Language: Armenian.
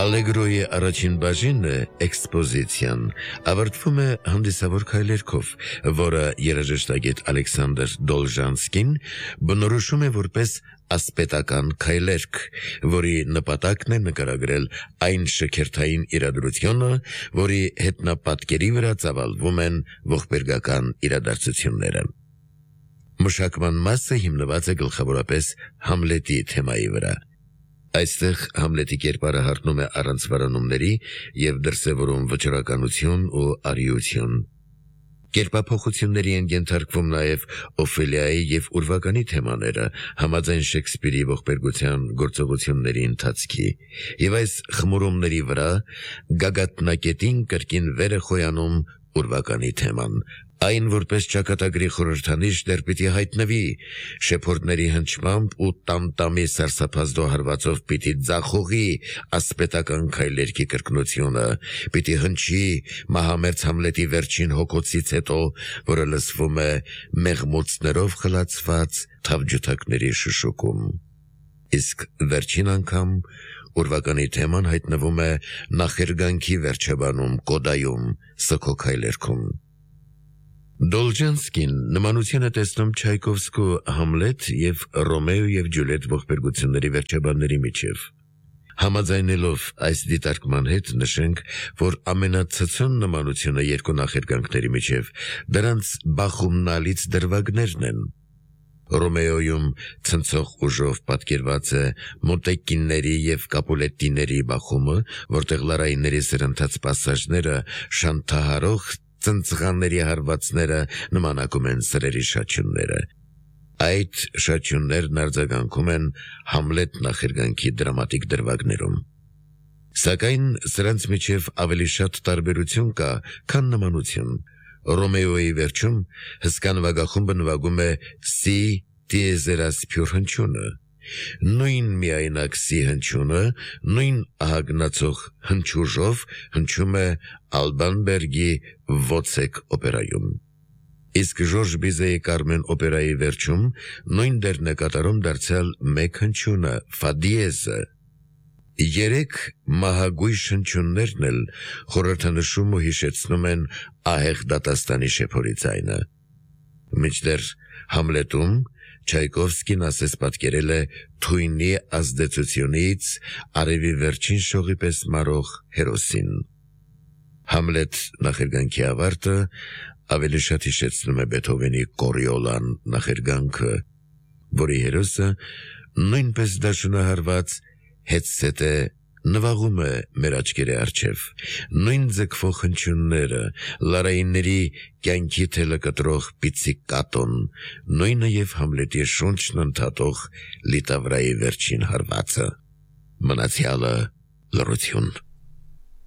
Ալեգրոյի առաջին բաժինը էքսպոզիցիան ավարտվում է հանդիսավոր քայլերքով, որը երաժշտագետ Ալեքսանդր Դոլժանսկին բնորոշում է որպես ասպետական քայլերք, որի նպատակն է նկարագրել այն շքերթային իրադրությունը, որի հետնապատկերի վրա ծավալվում են ողբերգական իրադարձությունները։ Մշակման մասը հիմնված է գլխավորապես Համլետի թեմայի վրա։ Այստեղ Համլետի կերպարը հառնում է առանց վարանումների և դրսևորում վճռականություն ու արիություն։ Կերպափոխությունների են ենթարկվում նաև Օֆելիայի և Ուրվականի թեմաները համաձայն Շեքսպիրի ողբերգության գործողությունների ընթացքի, և այս խմորումների վրա գագաթնակետին կրկին վեր է խոյանում Ուրվականի թեման։ Այն որպես ճակատագրի խորհրդանիշ դեռ պիտի հայտնվի, շեփորդների հնչմամբ ու տամ-տամի սարսափազդո հարվածով պիտի ձախողի ասպետական քայլերքի կրկնությունը, պիտի հնչի մահամերձ Համլետի վերջին հոգոցից հետո, որը լսվում է մեղմոցներով խլացված թավջութակների շշուկում։ Իսկ վերջին անգամ Ուրվականի թեման հայտնվում է նախերգանքի վերջաբանում կոդայում Սքո քայլերքում։ Դոլժանսկին նմանություն է տեսնում Չայկովսկու Համլետ և Ռոմեո և Ջուլիետ ողբերգությունների վերջաբանների միջև։ Համաձայնելով այս դիտարկման հետ նշենք, որ ամենացցուն նմանությունը երկու նախերգանքների միջև դրանց բախումնալից դրվագներն են։ Ռոմեոյում ցնցող ուժով պատկերված է մոտեկինների և կապուլետիների բախումը, որտեղ լարայինների սրընթաց պասաժները շանթահարող ծնծղանների հարվածները նմանակում են սրերի շաչյունները։ Այդ շաչյուններն արձագանքում են Համլետ նախերգանքի դրամատիկ դրվագներում։ Սակայն սրանց միջև ավելի շատ տարբերություն կա, քան նմանություն։ Ռոմեոյի վերջում հսկա նվագախումբը նվագում է սի տիեզերասփյուր հնչյունը։ Նույն միայնակ սի հնչյունը նույն ահագնացող հնչյուժով հնչում է Ալբանբերգի Վոցեկ օպերայում։ Իսկ Ժորժ Բիզեի Կարմեն օպերայի վերջում նույն դերն է կատարում դարձյալ մեկ հնչյունը՝ ֆա դիեզը։ Երեք մահագույժ հնչյուններն էլ խորհրդանշում ու հիշեցնում են ահեղ դատաստանի շեփորի ձայնը։ Մինչդեռ Համլետում Չայկովսկին ասես պատկերել է թույնի ազդեցությունից արևի վերջին շողի պես մարող հերոսին։ Համլետ նախերգանքի ավարտը ավելի շատ հիշեցնում է Բեթհովենի Կորիոլան նախերգանքը, որի հերոսը նույնպես դաշնահարված հետսետ է նվաղում է մեր աչքերի առջև, նույն ձգվող հնչյունները, լարայինների կյանքի թելը կտրող պիցիկատոն, նույնը և Համլետի շունչն ընդհատող լիտավրայի վերջին հարվածը։ Մնացյալը լռություն։